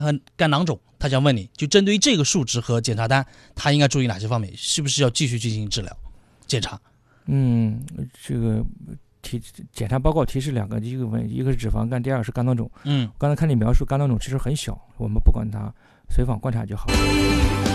肝囊肿，他想问你，就针对于这个数值和检查单，他应该注意哪些方面？是不是要继续进行治疗检查？ 这个检查报告提示2个，一个是脂肪肝，第2个是肝囊肿。刚才看你描述肝囊肿其实很小，我们不管它，随访观察就好。